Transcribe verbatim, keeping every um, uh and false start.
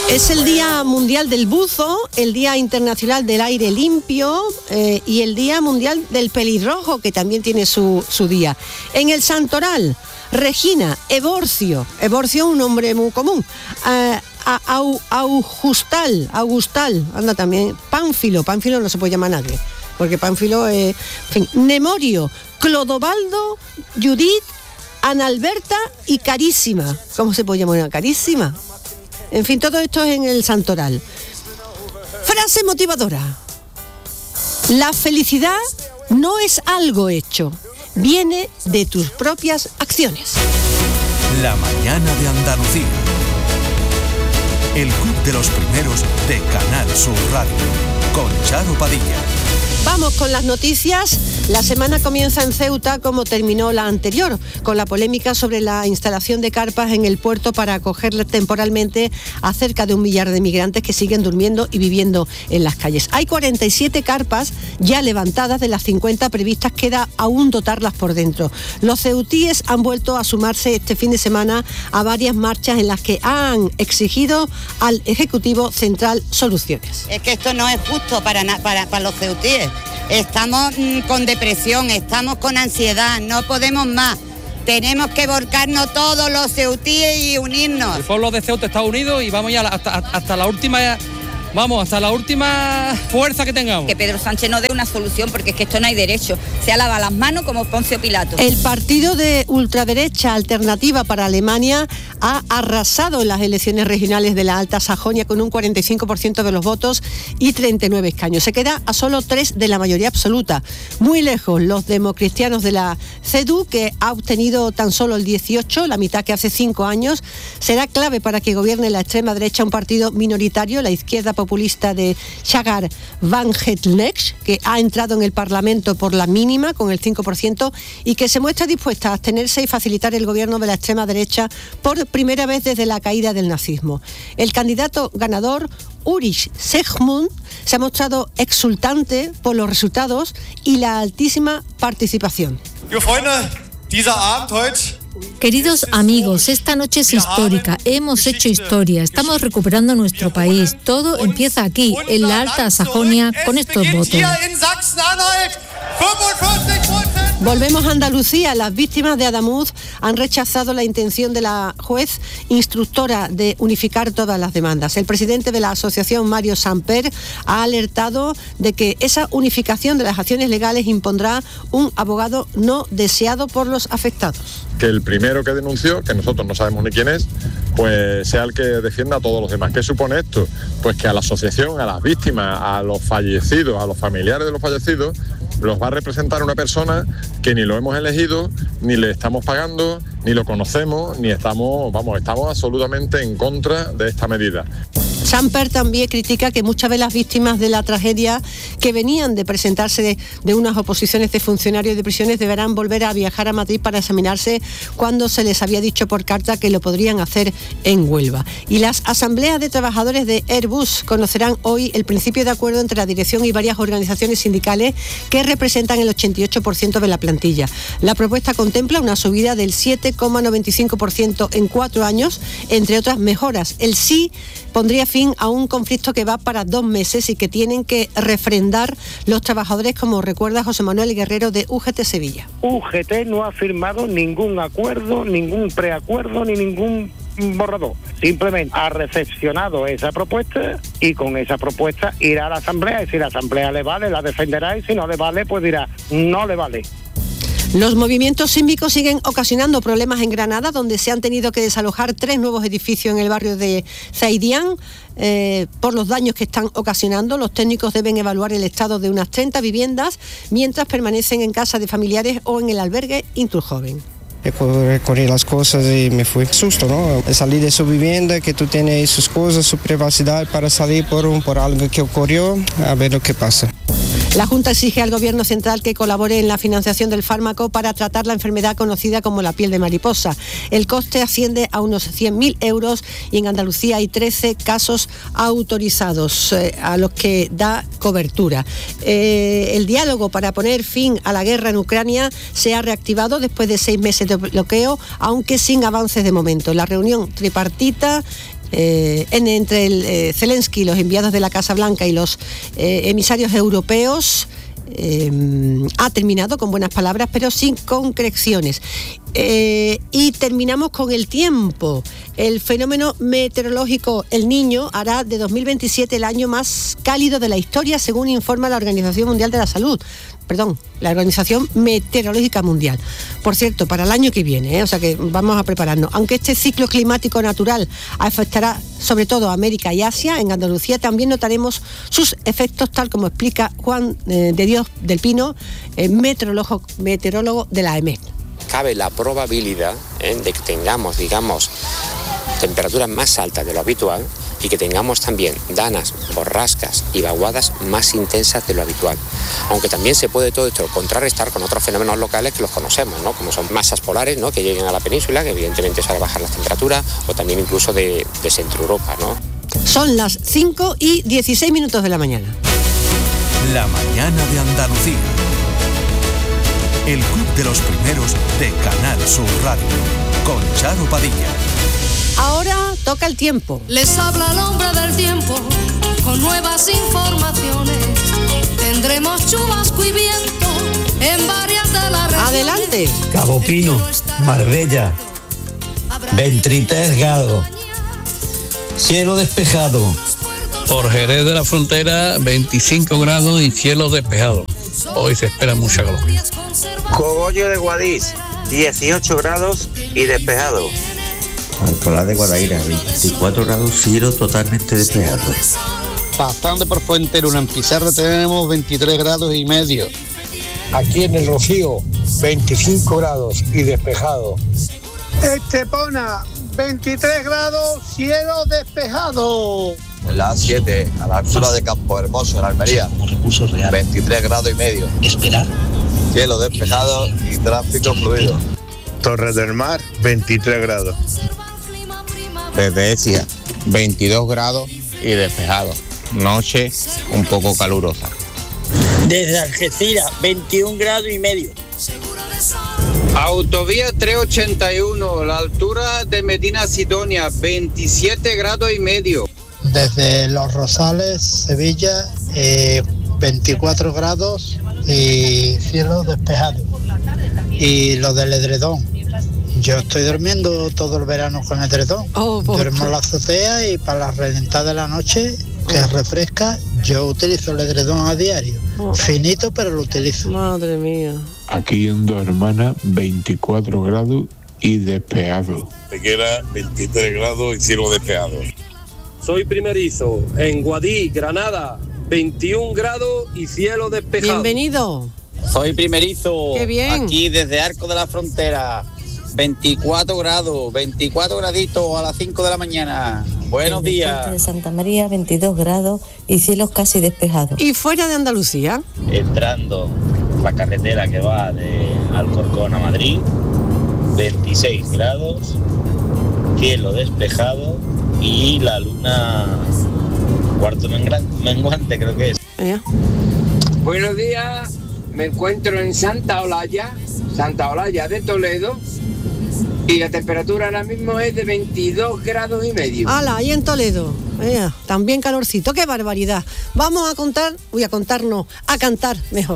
Es el Día Mundial del Buzo, el Día Internacional del Aire Limpio eh, y el Día Mundial del Pelirrojo, que también tiene su, su día. En el Santoral, Regina, Evorcio, Evorcio un nombre muy común, uh, Au, Augustal, Augustal, anda también, Pánfilo, Pánfilo no se puede llamar a nadie, porque Pánfilo es, en fin, Nemorio, Clodovaldo, Judith, Analberta y Carísima. ¿Cómo se puede llamar una Carísima? En fin, todo esto es en el Santoral. Frase motivadora. La felicidad no es algo hecho, viene de tus propias acciones. La mañana de Andalucía. El club de los primeros de Canal Sur Radio, con Charo Padilla. Vamos con las noticias. La semana comienza en Ceuta como terminó la anterior, con la polémica sobre la instalación de carpas en el puerto para acoger temporalmente a cerca de un millar de migrantes que siguen durmiendo y viviendo en las calles. Hay cuarenta y siete carpas ya levantadas, de las cincuenta previstas queda aún dotarlas por dentro. Los ceutíes han vuelto a sumarse este fin de semana a varias marchas en las que han exigido al Ejecutivo Central soluciones. Es que esto no es justo para, para, para los ceutíes. Estamos mmm, con depresión, estamos con ansiedad, no podemos más. Tenemos que volcarnos todos los ceutíes y unirnos. El pueblo de Ceuta está unido y vamos ya hasta, hasta la última... Vamos, hasta la última fuerza que tengamos. Que Pedro Sánchez no dé una solución, porque es que esto no hay derecho. Se lava las manos como Poncio Pilato. El partido de ultraderecha Alternativa para Alemania ha arrasado en las elecciones regionales de la Alta Sajonia con un cuarenta y cinco por ciento de los votos y treinta y nueve escaños. Se queda a solo tres de la mayoría absoluta. Muy lejos los democristianos de la C E D U, que ha obtenido tan solo el dieciocho, la mitad que hace cinco años. Será clave para que gobierne la extrema derecha un partido minoritario, la izquierda populista de Shagar Van Hetlex, que ha entrado en el Parlamento por la mínima, con el cinco por ciento, y que se muestra dispuesta a abstenerse y facilitar el gobierno de la extrema derecha por primera vez desde la caída del nazismo. El candidato ganador, Ulrich Zygmunt, se ha mostrado exultante por los resultados y la altísima participación. Queridos amigos, esta noche es histórica, hemos hecho historia, estamos recuperando nuestro país. Todo empieza aquí, en la Alta Sajonia, con estos votos. Volvemos a Andalucía. Las víctimas de Adamuz han rechazado la intención de la juez instructora de unificar todas las demandas. El presidente de la asociación, Mario Samper, ha alertado de que esa unificación de las acciones legales impondrá un abogado no deseado por los afectados. Que el primero que denunció, que nosotros no sabemos ni quién es, pues sea el que defienda a todos los demás. ¿Qué supone esto? Pues que a la asociación, a las víctimas, a los fallecidos, a los familiares de los fallecidos, los va a representar una persona que ni lo hemos elegido, ni le estamos pagando, ni lo conocemos, ni estamos, vamos, estamos absolutamente en contra de esta medida. Samper también critica que muchas de las víctimas de la tragedia que venían de presentarse de, de unas oposiciones de funcionarios de prisiones deberán volver a viajar a Madrid para examinarse cuando se les había dicho por carta que lo podrían hacer en Huelva. Y las asambleas de trabajadores de Airbus conocerán hoy el principio de acuerdo entre la dirección y varias organizaciones sindicales que representan el ochenta y ocho por ciento de la plantilla. La propuesta contempla una subida del siete coma noventa y cinco por ciento en cuatro años, entre otras mejoras. El sí pondría fin a un conflicto que va para dos meses y que tienen que refrendar los trabajadores, como recuerda José Manuel Guerrero de U G T Sevilla. U G T no ha firmado ningún acuerdo, ningún preacuerdo ni ningún borrador. Simplemente ha recepcionado esa propuesta y con esa propuesta irá a la asamblea, y si la asamblea le vale, la defenderá, y si no le vale, pues dirá, no le vale. Los movimientos sísmicos siguen ocasionando problemas en Granada, donde se han tenido que desalojar tres nuevos edificios en el barrio de Zaidián eh, por los daños que están ocasionando. Los técnicos deben evaluar el estado de unas treinta viviendas mientras permanecen en casa de familiares o en el albergue Inturjoven. Recorrí las cosas y me fui. Susto, ¿no? Salí de su vivienda, que tú tienes sus cosas, su privacidad para salir por, un, por algo que ocurrió, a ver lo que pasa. La Junta exige al Gobierno central que colabore en la financiación del fármaco para tratar la enfermedad conocida como la piel de mariposa. El coste asciende a unos cien mil euros y en Andalucía hay trece casos autorizados eh, a los que da cobertura. Eh, el diálogo para poner fin a la guerra en Ucrania se ha reactivado después de seis meses de bloqueo, aunque sin avances de momento. La reunión tripartita eh, en, entre el, eh, Zelensky, los enviados de la Casa Blanca y los eh, emisarios europeos, eh, ha terminado con buenas palabras, pero sin concreciones. Eh, y terminamos con el tiempo. El fenómeno meteorológico El Niño hará de dos mil veintisiete el año más cálido de la historia, según informa la Organización Mundial de la Salud. Perdón, la Organización Meteorológica Mundial. Por cierto, para el año que viene, ¿eh? O sea que vamos a prepararnos. Aunque este ciclo climático natural afectará sobre todo a América y Asia, en Andalucía también notaremos sus efectos, tal como explica Juan eh, de Dios del Pino, eh, meteorólogo, meteorólogo de la A E M E T. Cabe la probabilidad ¿eh? de que tengamos, digamos, temperaturas más altas de lo habitual y que tengamos también danas, borrascas y vaguadas más intensas de lo habitual. Aunque también se puede todo esto contrarrestar con otros fenómenos locales que los conocemos, ¿no? Como son masas polares, ¿no? Que lleguen a la península, que evidentemente se hará bajar las temperaturas, o también incluso de, de Centro Europa, ¿no? Son las cinco y dieciséis minutos de la mañana. La mañana de Andalucía. El club de los primeros de Canal Sur Radio, con Charo Padilla. Ahora toca el tiempo. Les habla el hombre del tiempo con nuevas informaciones. Tendremos chubasco y viento en varias de las regiones. Adelante. Cabo Pino, Marbella, veintitrés grados. Cielo despejado. Por Jerez de la Frontera, veinticinco grados y cielo despejado. Hoy se espera mucha calor. Cogollo de Guadix, dieciocho grados y despejado. Alcalá de Guadaira, veinticuatro grados, cielo totalmente despejado. Pasando por Fuenteruna, en Pizarra tenemos veintitrés grados y medio. Aquí en el Rocío, veinticinco grados y despejado. Estepona, veintitrés grados, cielo despejado. En la A siete, a la altura de Campo Hermoso, en Almería, veintitrés grados y medio. Esperar. Cielo despejado y tráfico fluido. Torres del Mar, veintitrés grados. Desde Ecija, veintidós grados y despejado. Noche un poco calurosa. Desde Algeciras, veintiún grados y medio. Autovía trescientos ochenta y uno, la altura de Medina Sidonia, veintisiete grados y medio. Desde Los Rosales, Sevilla, eh, veinticuatro grados y cielo despejado. Y lo del edredón. Yo estoy durmiendo todo el verano con edredón. Oh, Duermo en la azotea y para la reventada de la noche, que refresca, yo utilizo el edredón a diario. Oh. Finito, pero lo utilizo. Madre mía. Aquí en Dos Hermanas, veinticuatro grados y despejado. Tequera, veintitrés grados y cielo despejado. Soy primerizo en Guadix, Granada, veintiún grados y cielo despejado. Bienvenido. Soy primerizo. Qué bien. Aquí desde Arco de la Frontera, veinticuatro grados, veinticuatro graditos a las cinco de la mañana. Buenos en días. El de Santa María, veintidós grados y cielos casi despejados. ¿Y fuera de Andalucía? Entrando la carretera que va de Alcorcón a Madrid, veintiséis grados, cielo despejado y la luna cuarto menguante, creo que es. ¿Eh? Buenos días, me encuentro en Santa Olalla, Santa Olalla de Toledo, y la temperatura ahora mismo es de veintidós grados y medio. ¡Hala! Ahí en Toledo. Eh, también calorcito, qué barbaridad. Vamos a contar, voy a contarnos, a cantar mejor.